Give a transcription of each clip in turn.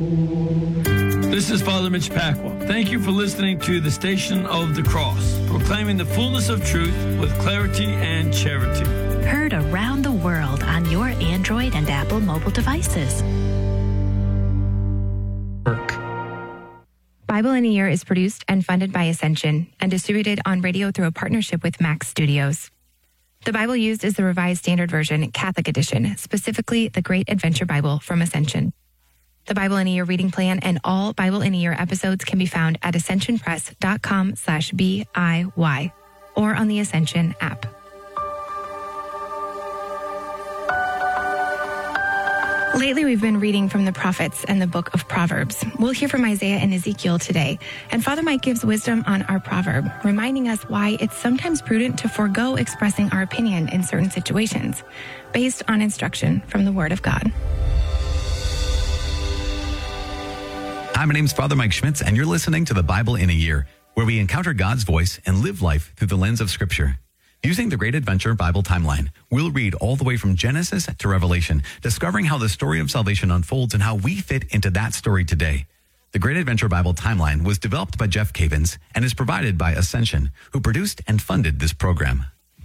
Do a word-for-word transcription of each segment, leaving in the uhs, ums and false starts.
This is Father Mitch Pacwa. Thank you for listening to the Station of the Cross, proclaiming the fullness of truth with clarity and charity. Heard around the world on your Android and Apple mobile devices. Bible in a Year is produced and funded by Ascension and distributed on radio through a partnership with Max Studios. The Bible used is the Revised Standard Version, Catholic Edition, specifically the Great Adventure Bible from Ascension. The Bible in a Year reading plan and all Bible in a Year episodes can be found at ascensionpress.com slash B-I-Y or on the Ascension app. Lately, we've been reading from the prophets and the book of Proverbs. We'll hear from Isaiah and Ezekiel today. And Father Mike gives wisdom on our proverb, reminding us why it's sometimes prudent to forego expressing our opinion in certain situations, based on instruction from the Word of God. Hi, my name's Father Mike Schmitz, and you're listening to the Bible in a Year, where we encounter God's voice and live life through the lens of Scripture. Using the Great Adventure Bible timeline, we'll read all the way from Genesis to Revelation, discovering how the story of salvation unfolds and how we fit into that story today. The Great Adventure Bible timeline was developed by Jeff Cavins and is provided by Ascension, who produced and funded this program.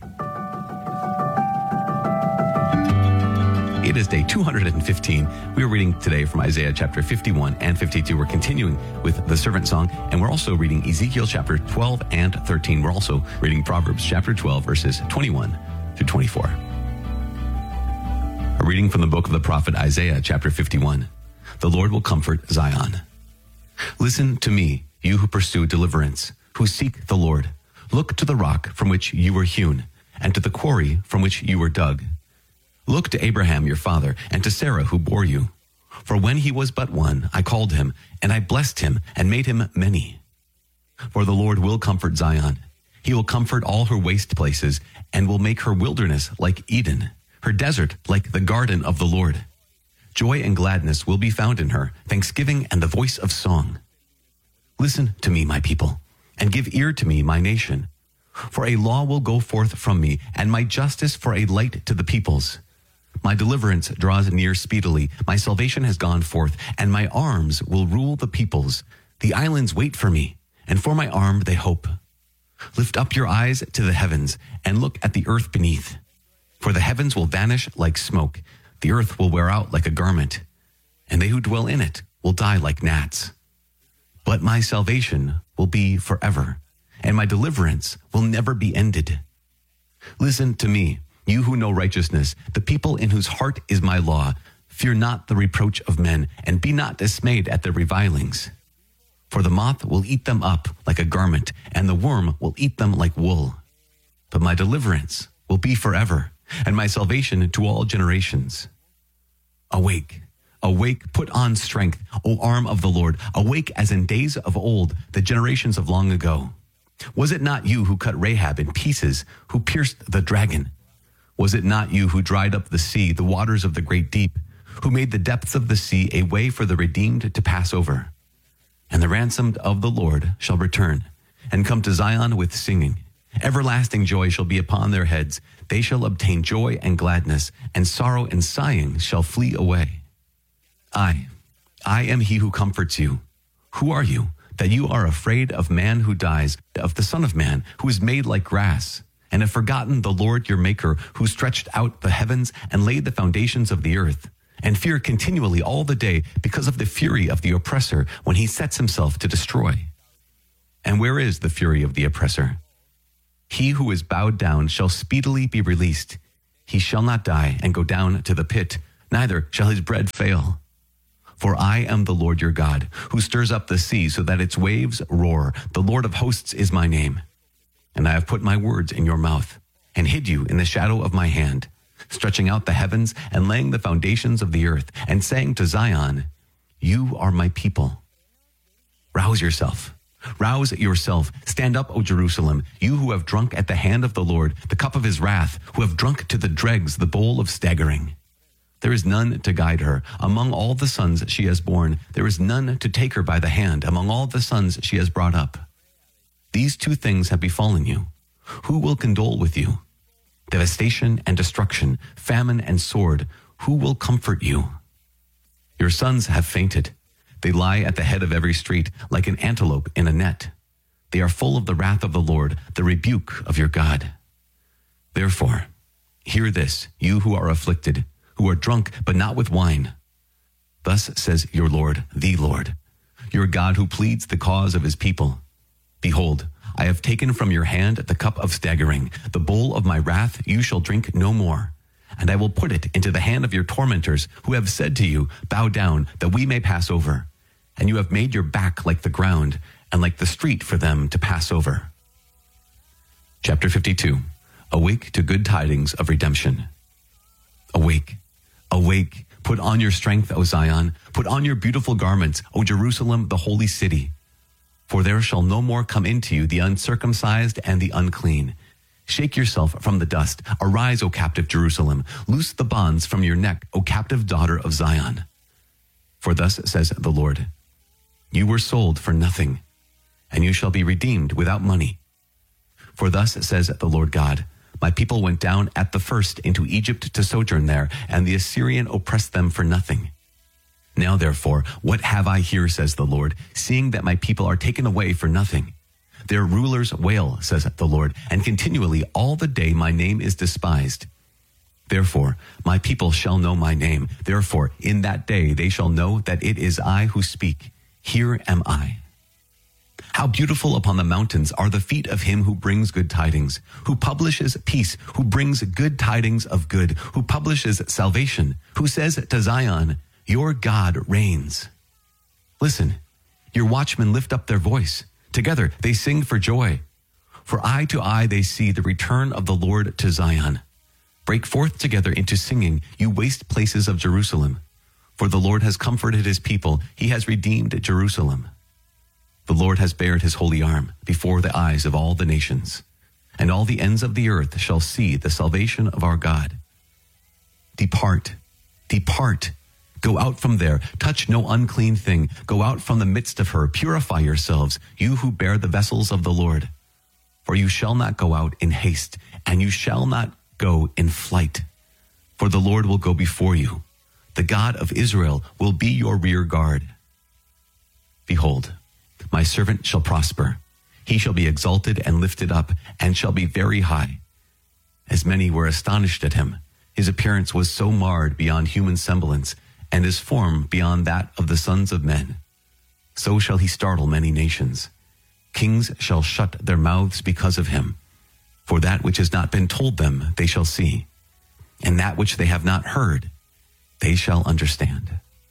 It is day two hundred fifteen. We are reading today from Isaiah chapter fifty-one and fifty-two. We're continuing with the servant song, and we're also reading Ezekiel chapter twelve and thirteen. We're also reading Proverbs chapter twelve, verses twenty-one through twenty-four. A reading from the book of the prophet Isaiah chapter fifty-one. The Lord will comfort Zion. Listen to me, you who pursue deliverance, who seek the Lord. Look to the rock from which you were hewn, and to the quarry from which you were dug. Look to Abraham your father, and to Sarah who bore you. For when he was but one, I called him, and I blessed him, and made him many. For the Lord will comfort Zion. He will comfort all her waste places, and will make her wilderness like Eden, her desert like the garden of the Lord. Joy and gladness will be found in her, thanksgiving and the voice of song. Listen to me, my people, and give ear to me, my nation. For a law will go forth from me, and my justice for a light to the peoples. My deliverance draws near speedily. My salvation has gone forth, and my arms will rule the peoples. The islands wait for me, and for my arm they hope. Lift up your eyes to the heavens, and look at the earth beneath. For the heavens will vanish like smoke. The earth will wear out like a garment, and they who dwell in it will die like gnats. But my salvation will be forever, and my deliverance will never be ended. Listen to me, you who know righteousness, the people in whose heart is my law. Fear not the reproach of men, and be not dismayed at their revilings. For the moth will eat them up like a garment, and the worm will eat them like wool. But my deliverance will be forever, and my salvation to all generations. Awake, awake, put on strength, O arm of the Lord. Awake as in days of old, the generations of long ago. Was it not you who cut Rahab in pieces, who pierced the dragon? Was it not you who dried up the sea, the waters of the great deep, who made the depths of the sea a way for the redeemed to pass over? And the ransomed of the Lord shall return, and come to Zion with singing. Everlasting joy shall be upon their heads. They shall obtain joy and gladness, and sorrow and sighing shall flee away. I, I am he who comforts you. Who are you, that you are afraid of man who dies, of the Son of Man, who is made like grass, and have forgotten the Lord your Maker, who stretched out the heavens and laid the foundations of the earth, and fear continually all the day because of the fury of the oppressor when he sets himself to destroy? And where is the fury of the oppressor? He who is bowed down shall speedily be released. He shall not die and go down to the pit, neither shall his bread fail. For I am the Lord your God, who stirs up the sea so that its waves roar. The Lord of hosts is my name. And I have put my words in your mouth, and hid you in the shadow of my hand, stretching out the heavens and laying the foundations of the earth, and saying to Zion, you are my people. Rouse yourself. Rouse yourself. Stand up, O Jerusalem, you who have drunk at the hand of the Lord the cup of his wrath, who have drunk to the dregs the bowl of staggering. There is none to guide her. Among all the sons she has borne, there is none to take her by the hand among all the sons she has brought up. These two things have befallen you. Who will condole with you? Devastation and destruction, famine and sword. Who will comfort you? Your sons have fainted. They lie at the head of every street like an antelope in a net. They are full of the wrath of the Lord, the rebuke of your God. Therefore, hear this, you who are afflicted, who are drunk, but not with wine. Thus says your Lord, the Lord, your God who pleads the cause of his people. Behold, I have taken from your hand the cup of staggering, the bowl of my wrath you shall drink no more. And I will put it into the hand of your tormentors, who have said to you, bow down, that we may pass over. And you have made your back like the ground, and like the street for them to pass over. Chapter fifty-two. Awake to good tidings of redemption. Awake, awake, put on your strength, O Zion, put on your beautiful garments, O Jerusalem, the holy city. For there shall no more come into you the uncircumcised and the unclean. Shake yourself from the dust. Arise, O captive Jerusalem. Loose the bonds from your neck, O captive daughter of Zion. For thus says the Lord, you were sold for nothing, and you shall be redeemed without money. For thus says the Lord God, my people went down at the first into Egypt to sojourn there, and the Assyrian oppressed them for nothing. Now therefore, what have I here, says the Lord, seeing that my people are taken away for nothing? Their rulers wail, says the Lord, and continually all the day my name is despised. Therefore, my people shall know my name. Therefore, in that day they shall know that it is I who speak. Here am I. How beautiful upon the mountains are the feet of him who brings good tidings, who publishes peace, who brings good tidings of good, who publishes salvation, who says to Zion, your God reigns. Listen, your watchmen lift up their voice. Together they sing for joy. For eye to eye they see the return of the Lord to Zion. Break forth together into singing, you waste places of Jerusalem. For the Lord has comforted his people. He has redeemed Jerusalem. The Lord has bared his holy arm before the eyes of all the nations, and all the ends of the earth shall see the salvation of our God. Depart, depart, go out from there, touch no unclean thing, go out from the midst of her, purify yourselves, you who bear the vessels of the Lord. For you shall not go out in haste, and you shall not go in flight. For the Lord will go before you. The God of Israel will be your rear guard. Behold, my servant shall prosper. He shall be exalted and lifted up, and shall be very high. As many were astonished at him, his appearance was so marred beyond human semblance, and his form beyond that of the sons of men. So shall he startle many nations. Kings shall shut their mouths because of him. For that which has not been told them they shall see, and that which they have not heard they shall understand.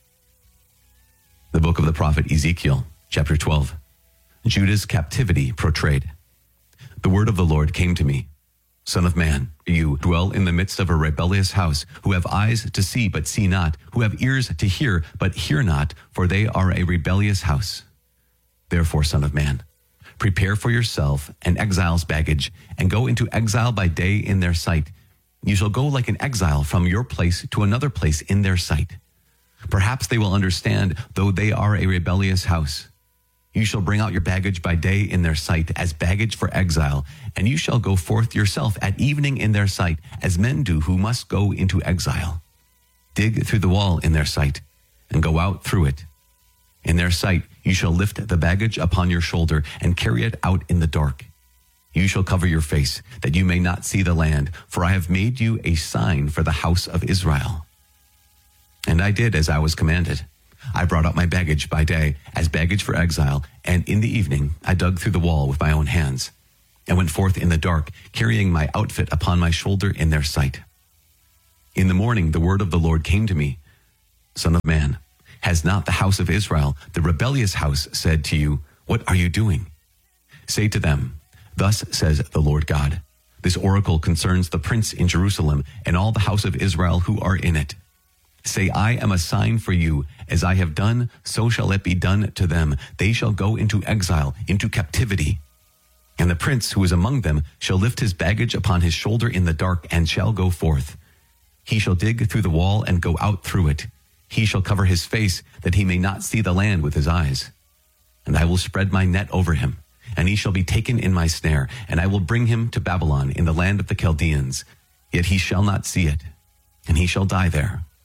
The book of the prophet Ezekiel, chapter twelve. Judah's captivity portrayed. The word of the Lord came to me. Son of man, you dwell in the midst of a rebellious house, who have eyes to see but see not, who have ears to hear but hear not, for they are a rebellious house. Therefore, son of man, prepare for yourself an exile's baggage, and go into exile by day in their sight. You shall go like an exile from your place to another place in their sight. Perhaps they will understand, though they are a rebellious house. You shall bring out your baggage by day in their sight, as baggage for exile, and you shall go forth yourself at evening in their sight, as men do who must go into exile. Dig through the wall in their sight, and go out through it. In their sight you shall lift the baggage upon your shoulder, and carry it out in the dark. You shall cover your face, that you may not see the land, for I have made you a sign for the house of Israel. And I did as I was commanded. I brought out my baggage by day as baggage for exile, and in the evening I dug through the wall with my own hands, and went forth in the dark, carrying my outfit upon my shoulder in their sight. In the morning the word of the Lord came to me, Son of man, has not the house of Israel, the rebellious house, said to you, what are you doing? Say to them, thus says the Lord God, this oracle concerns the prince in Jerusalem and all the house of Israel who are in it. Say, I am a sign for you. As I have done, so shall it be done to them. They shall go into exile, into captivity. And the prince who is among them shall lift his baggage upon his shoulder in the dark, and shall go forth. He shall dig through the wall and go out through it. He shall cover his face, that he may not see the land with his eyes. And I will spread my net over him, and he shall be taken in my snare, and I will bring him to Babylon in the land of the Chaldeans. Yet he shall not see it, and he shall die there.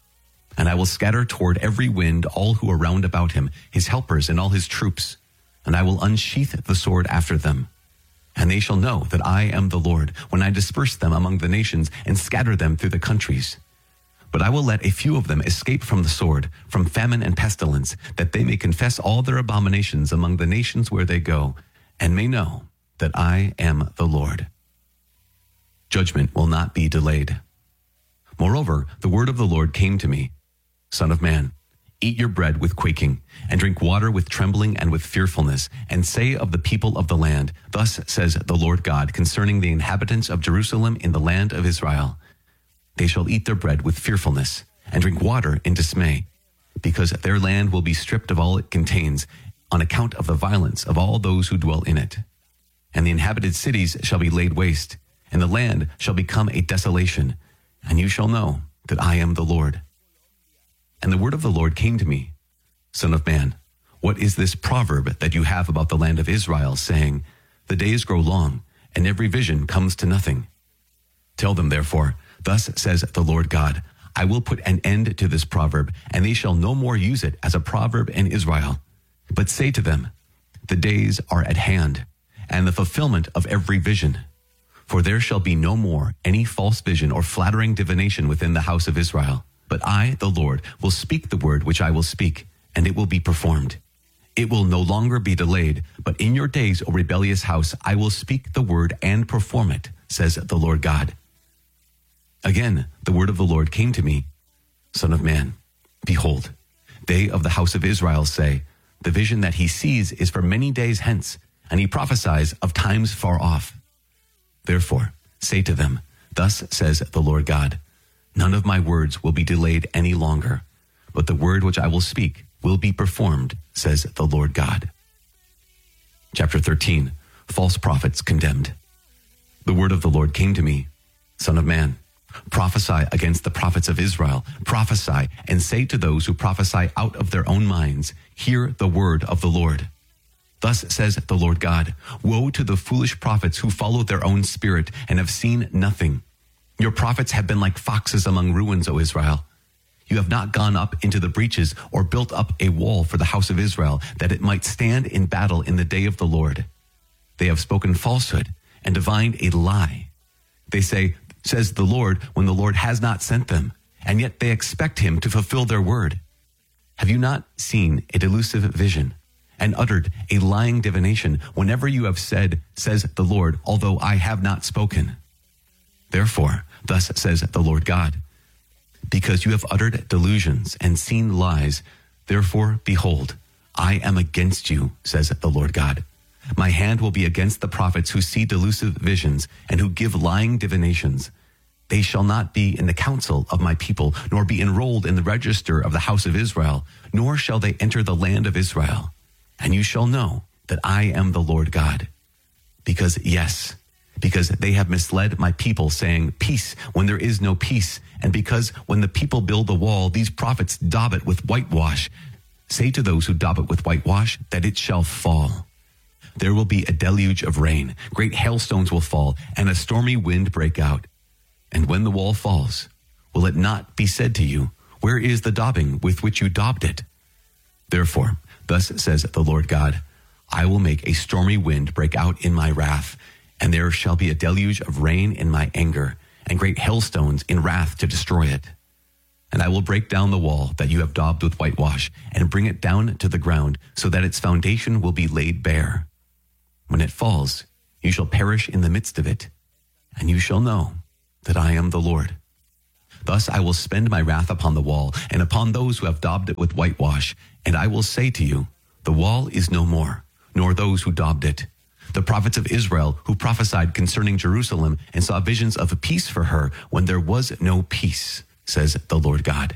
And I will scatter toward every wind all who are round about him, his helpers and all his troops. And I will unsheath the sword after them. And they shall know that I am the Lord, when I disperse them among the nations and scatter them through the countries. But I will let a few of them escape from the sword, from famine and pestilence, that they may confess all their abominations among the nations where they go, and may know that I am the Lord. Judgment will not be delayed. Moreover, the word of the Lord came to me, Son of man, eat your bread with quaking, and drink water with trembling and with fearfulness, and say of the people of the land, Thus says the Lord God concerning the inhabitants of Jerusalem in the land of Israel, They shall eat their bread with fearfulness, and drink water in dismay, because their land will be stripped of all it contains, on account of the violence of all those who dwell in it. And the inhabited cities shall be laid waste, and the land shall become a desolation, and you shall know that I am the Lord. And the word of the Lord came to me, Son of man, what is this proverb that you have about the land of Israel, saying, The days grow long, and every vision comes to nothing? Tell them, therefore, Thus says the Lord God, I will put an end to this proverb, and they shall no more use it as a proverb in Israel. But say to them, The days are at hand, and the fulfillment of every vision. For there shall be no more any false vision or flattering divination within the house of Israel. But I, the Lord, will speak the word which I will speak, and it will be performed. It will no longer be delayed, but in your days, O rebellious house, I will speak the word and perform it, says the Lord God. Again, the word of the Lord came to me, Son of man, behold, they of the house of Israel say, The vision that he sees is for many days hence, and he prophesies of times far off. Therefore, say to them, Thus says the Lord God, None of my words will be delayed any longer, but the word which I will speak will be performed, says the Lord God. Chapter thirteen, False Prophets Condemned. The word of the Lord came to me, Son of man, prophesy against the prophets of Israel. Prophesy and say to those who prophesy out of their own minds, Hear the word of the Lord. Thus says the Lord God, Woe to the foolish prophets who follow their own spirit and have seen nothing. Your prophets have been like foxes among ruins, O Israel. You have not gone up into the breaches or built up a wall for the house of Israel, that it might stand in battle in the day of the Lord. They have spoken falsehood and divined a lie. They say, Says the Lord, when the Lord has not sent them, and yet they expect him to fulfill their word. Have you not seen a delusive vision and uttered a lying divination whenever you have said, Says the Lord, although I have not spoken? Therefore, thus says the Lord God, because you have uttered delusions and seen lies, therefore, behold, I am against you, says the Lord God. My hand will be against the prophets who see delusive visions and who give lying divinations. They shall not be in the council of my people, nor be enrolled in the register of the house of Israel, nor shall they enter the land of Israel. And you shall know that I am the Lord God. Because, yes, because they have misled my people, saying, Peace, when there is no peace. And because when the people build a wall, these prophets daub it with whitewash. Say to those who daub it with whitewash that it shall fall. There will be a deluge of rain, great hailstones will fall, and a stormy wind break out. And when the wall falls, will it not be said to you, Where is the daubing with which you daubed it? Therefore, thus says the Lord God, I will make a stormy wind break out in my wrath, and there shall be a deluge of rain in my anger, and great hailstones in wrath to destroy it. And I will break down the wall that you have daubed with whitewash, and bring it down to the ground, so that its foundation will be laid bare. When it falls, you shall perish in the midst of it, and you shall know that I am the Lord. Thus I will spend my wrath upon the wall, and upon those who have daubed it with whitewash, and I will say to you, The wall is no more, nor those who daubed it. The prophets of Israel who prophesied concerning Jerusalem and saw visions of peace for her when there was no peace, says the Lord God.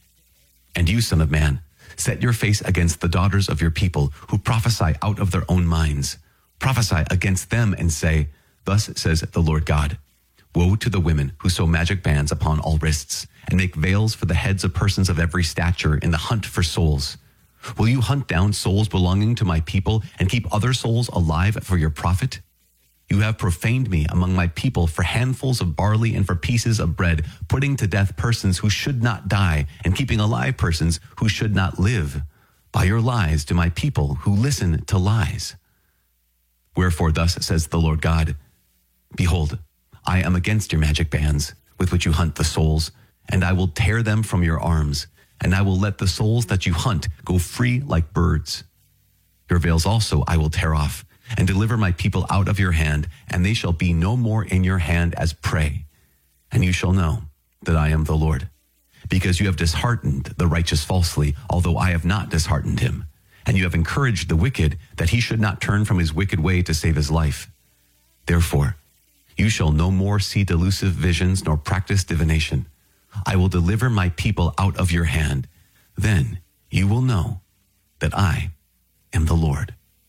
And you, son of man, set your face against the daughters of your people who prophesy out of their own minds. Prophesy against them and say, Thus says the Lord God, Woe to the women who sew magic bands upon all wrists and make veils for the heads of persons of every stature in the hunt for souls. Will you hunt down souls belonging to my people and keep other souls alive for your profit? You have profaned me among my people for handfuls of barley and for pieces of bread, putting to death persons who should not die and keeping alive persons who should not live, by your lies to my people who listen to lies. Wherefore thus says the Lord God, behold, I am against your magic bands with which you hunt the souls, and I will tear them from your arms, and I will let the souls that you hunt go free like birds. Your veils also I will tear off, and deliver my people out of your hand, and they shall be no more in your hand as prey. And you shall know that I am the Lord, because you have disheartened the righteous falsely, although I have not disheartened him. And you have encouraged the wicked, that he should not turn from his wicked way to save his life. Therefore, you shall no more see delusive visions, nor practice divination. I will deliver my people out of your hand. Then you will know that I am the Lord.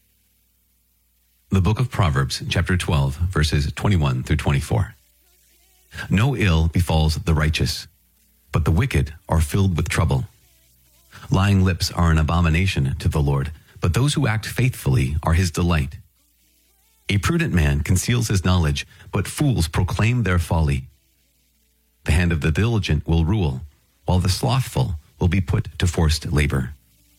The book of Proverbs, chapter twelve, verses twenty-one through twenty-four. No ill befalls the righteous, but the wicked are filled with trouble. Lying lips are an abomination to the Lord, but those who act faithfully are his delight. A prudent man conceals his knowledge, but fools proclaim their folly. The hand of the diligent will rule, while the slothful will be put to forced labor.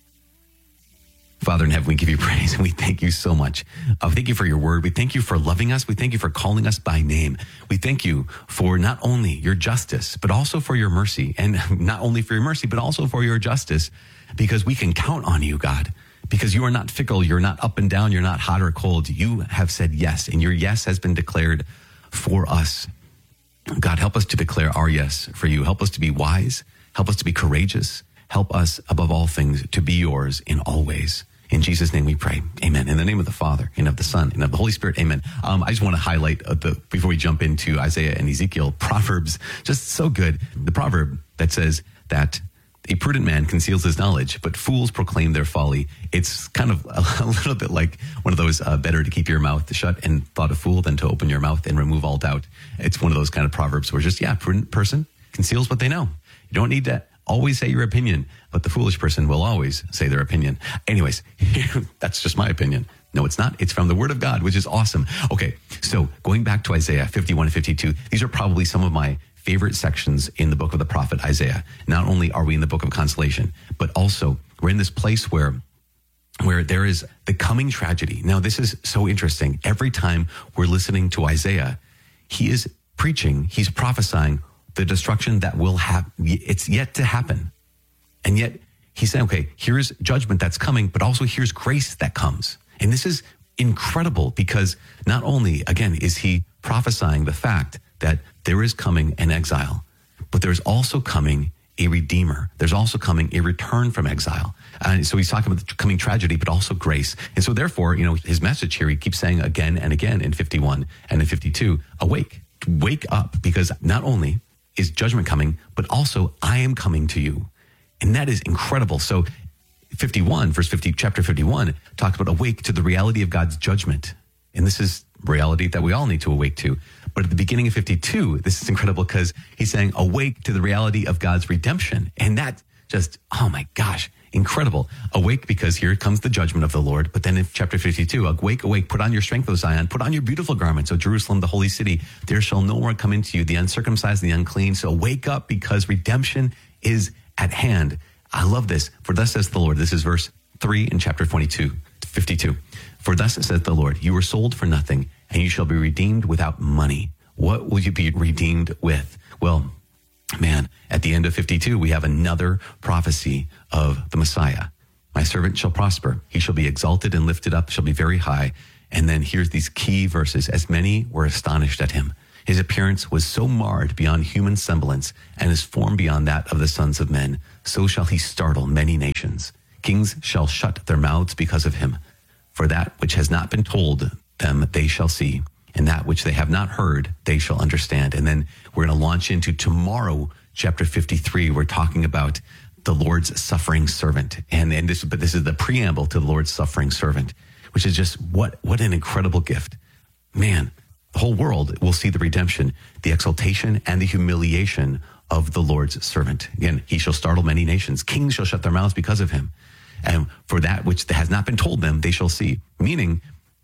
Father in heaven, we give you praise and we thank you so much. Uh, thank you for your word. We thank you for loving us. We thank you for calling us by name. We thank you for not only your justice, but also for your mercy. And not only for your mercy, but also for your justice, because we can count on you, God. Because you are not fickle, you're not up and down, you're not hot or cold. You have said yes, and your yes has been declared for us. God, help us to declare our yes for you. Help us to be wise. Help us to be courageous. Help us, above all things, to be yours in all ways. In Jesus' name we pray. Amen. In the name of the Father, and of the Son, and of the Holy Spirit. Amen. Um, I just want to highlight, uh, the before we jump into Isaiah and Ezekiel, Proverbs, just so good. The proverb that says that a prudent man conceals his knowledge, but fools proclaim their folly. It's kind of a, a little bit like one of those, uh, better to keep your mouth shut and thought a fool than to open your mouth and remove all doubt. It's one of those kind of proverbs where just, yeah, prudent person conceals what they know. You don't need to always say your opinion, but the foolish person will always say their opinion. Anyways, that's just my opinion. No, it's not. It's from the Word of God, which is awesome. Okay, so going back to Isaiah fifty-one and fifty-two, these are probably some of my favorite sections in the book of the prophet Isaiah. Not only are we in the book of consolation, but also we're in this place where where there is the coming tragedy. Now, this is so interesting. Every time we're listening to Isaiah, he is preaching, he's prophesying the destruction that will happen. It's yet to happen. And yet he's saying, okay, here's judgment that's coming, but also here's grace that comes. And this is incredible because not only, again, is he prophesying the fact that there is coming an exile, but there's also coming a redeemer. There's also coming a return from exile. And so he's talking about the coming tragedy, but also grace. And so therefore, you know, his message here, he keeps saying again and again in fifty-one and in fifty-two, awake, wake up, because not only is judgment coming, but also I am coming to you. And that is incredible. So fifty-one, verse fifty, chapter fifty-one talks about awake to the reality of God's judgment. And this is reality that we all need to awake to. But at the beginning of fifty-two, this is incredible because he's saying awake to the reality of God's redemption. And that just, oh my gosh, incredible. Awake because here comes the judgment of the Lord. But then in chapter fifty-two, awake, awake, put on your strength, O Zion, put on your beautiful garments, O Jerusalem, the holy city. There shall no one come into you, the uncircumcised, the unclean. So wake up because redemption is at hand. I love this. For thus says the Lord, this is verse three in chapter twenty-two, fifty-two. For thus says the Lord, you were sold for nothing, and you shall be redeemed without money. What will you be redeemed with? Well, man, at the end of fifty-two, we have another prophecy of the Messiah. My servant shall prosper. He shall be exalted and lifted up, shall be very high. And then here's these key verses. As many were astonished at him. His appearance was so marred beyond human semblance, and his form beyond that of the sons of men. So shall he startle many nations. Kings shall shut their mouths because of him. For that which has not been told them, they shall see. And that which they have not heard, they shall understand. And then we're going to launch into tomorrow, chapter fifty-three. We're talking about the Lord's suffering servant. And, and this, but this is the preamble to the Lord's suffering servant, which is just what, what an incredible gift. Man, the whole world will see the redemption, the exaltation, and the humiliation of the Lord's servant. Again, he shall startle many nations. Kings shall shut their mouths because of him. And for that which has not been told them, they shall see. Meaning,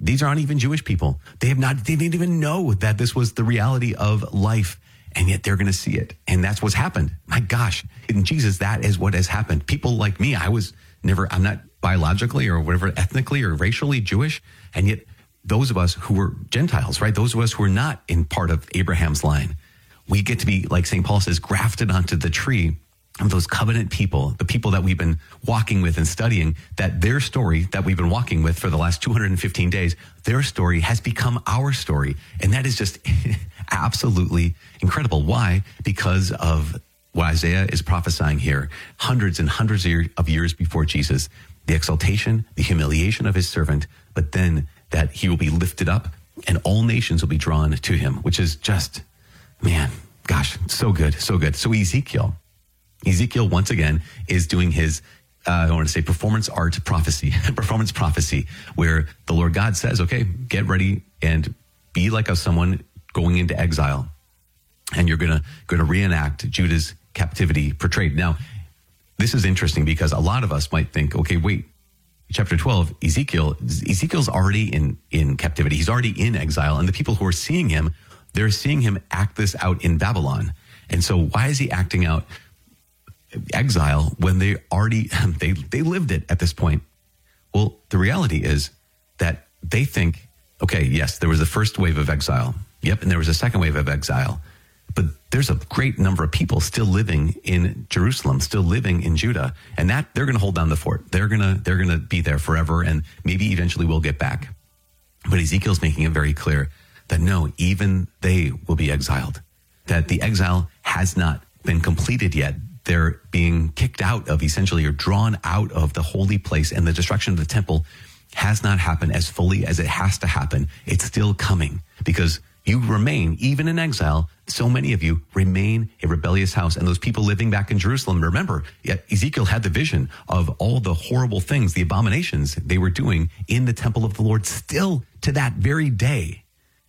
These aren't even Jewish people. They have not, they didn't even know that this was the reality of life. And yet they're going to see it. And that's what's happened. My gosh, in Jesus, that is what has happened. People like me, I was never, I'm not biologically or whatever, ethnically or racially Jewish. And yet those of us who were Gentiles, right? Those of us who are not in part of Abraham's line, we get to be, like Saint Paul says, grafted onto the tree of those covenant people, the people that we've been walking with and studying, that their story that we've been walking with for the last two hundred fifteen days, their story has become our story. And that is just absolutely incredible. Why? Because of what Isaiah is prophesying here, hundreds and hundreds of years before Jesus, the exaltation, the humiliation of his servant, but then that he will be lifted up and all nations will be drawn to him, which is just, man, gosh, so good, so good. So Ezekiel, Ezekiel once again is doing his, uh, I want to say performance art prophecy, performance prophecy, where the Lord God says, okay, get ready and be like a someone going into exile. And you're going to, going to reenact Judah's captivity portrayed. Now, this is interesting because a lot of us might think, okay, wait, chapter twelve, Ezekiel, Ezekiel's already in, in captivity. He's already in exile. And the people who are seeing him, they're seeing him act this out in Babylon. And so why is he acting out exile when they already, they, they lived it at this point? Well, the reality is that they think, okay, yes, there was a first wave of exile. Yep. And there was a second wave of exile. But there's a great number of people still living in Jerusalem, still living in Judah, and that they're going to hold down the fort. They're going to, they're going to be there forever. And maybe eventually we'll get back. But Ezekiel's making it very clear that no, even they will be exiled, that the exile has not been completed yet. They're being kicked out of, essentially, or drawn out of the holy place, and the destruction of the temple has not happened as fully as it has to happen. It's still coming because you remain, even in exile, so many of you remain a rebellious house. And those people living back in Jerusalem, remember, Ezekiel had the vision of all the horrible things, the abominations they were doing in the temple of the Lord still to that very day.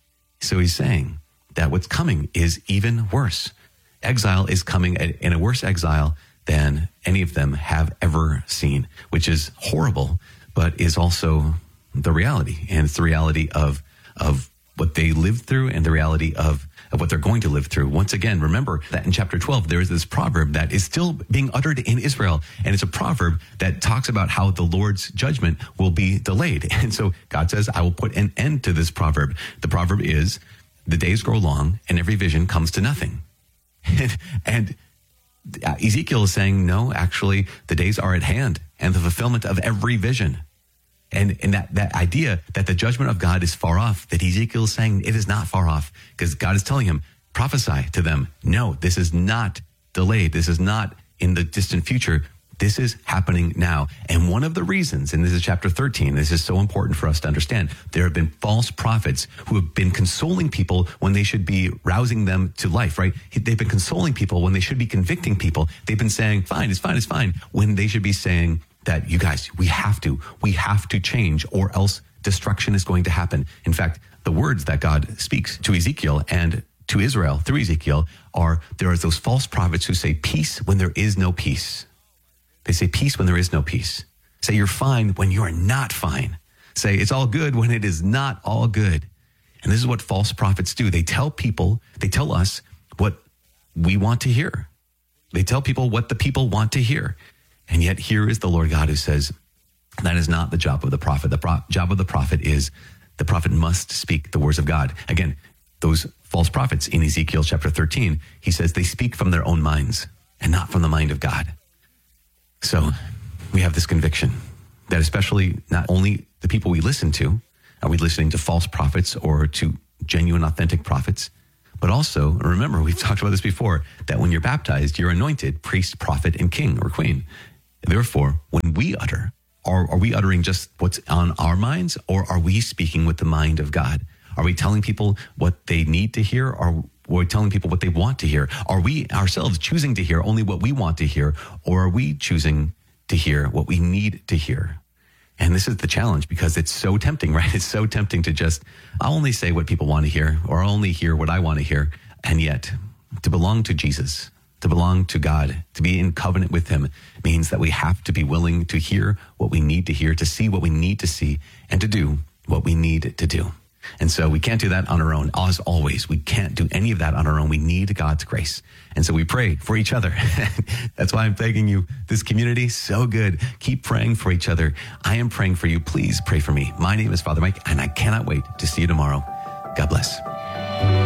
So he's saying that what's coming is even worse. Exile is coming in a worse exile than any of them have ever seen, which is horrible, but is also the reality. And it's the reality of, of what they lived through and the reality of, of what they're going to live through. Once again, remember that in chapter twelve, there is this proverb that is still being uttered in Israel. And it's a proverb that talks about how the Lord's judgment will be delayed. And so God says, I will put an end to this proverb. The proverb is, the days grow long and every vision comes to nothing. And, and Ezekiel is saying, no, actually, the days are at hand and the fulfillment of every vision. And, and that, that idea that the judgment of God is far off, that Ezekiel is saying it is not far off, because God is telling him, prophesy to them. No, this is not delayed. This is not in the distant future. This is happening now. And one of the reasons, and this is chapter thirteen, this is so important for us to understand, there have been false prophets who have been consoling people when they should be rousing them to life, right? They've been consoling people when they should be convicting people. They've been saying, fine, it's fine, it's fine, when they should be saying that, you guys, we have to, we have to change or else destruction is going to happen. In fact, the words that God speaks to Ezekiel and to Israel through Ezekiel are, there are those false prophets who say peace when there is no peace. They say peace when there is no peace. Say you're fine when you are not fine. Say it's all good when it is not all good. And this is what false prophets do. They tell people, they tell us what we want to hear. They tell people what the people want to hear. And yet here is the Lord God who says, that is not the job of the prophet. The pro- job of the prophet is the prophet must speak the words of God. Again, those false prophets in Ezekiel chapter thirteen, he says they speak from their own minds and not from the mind of God. So we have this conviction that especially not only the people we listen to, are we listening to false prophets or to genuine, authentic prophets, but also, remember, we've talked about this before, that when you're baptized, you're anointed priest, prophet, and king or queen. Therefore, when we utter, are, are we uttering just what's on our minds, or are we speaking with the mind of God? Are we telling people what they need to hear, or are we telling people what they want to hear? Are we ourselves choosing to hear only what we want to hear, or are we choosing to hear what we need to hear? And this is the challenge, because it's so tempting, right? It's so tempting to just, I'll only say what people want to hear, or I'll only hear what I want to hear. And yet, to belong to Jesus, to belong to God, to be in covenant with him, means that we have to be willing to hear what we need to hear, to see what we need to see, and to do what we need to do. And so we can't do that on our own. As always, we can't do any of that on our own. We need God's grace. And so we pray for each other. That's why I'm begging you, this community, so good. Keep praying for each other. I am praying for you. Please pray for me. My name is Father Mike, and I cannot wait to see you tomorrow. God bless.